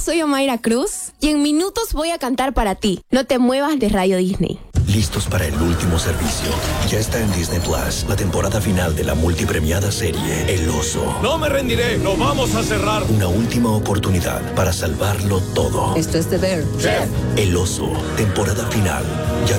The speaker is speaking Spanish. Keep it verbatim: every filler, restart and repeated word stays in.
soy Omaira Cruz y en minutos voy a cantar para ti. No te muevas de Radio Disney. Listos para el último servicio. Ya está en Disney Plus la temporada final de la multipremiada serie El Oso. No me rendiré, lo vamos a cerrar. Una última oportunidad para salvarlo todo. Esto es The Bear. Chef. El Oso, temporada final. Ya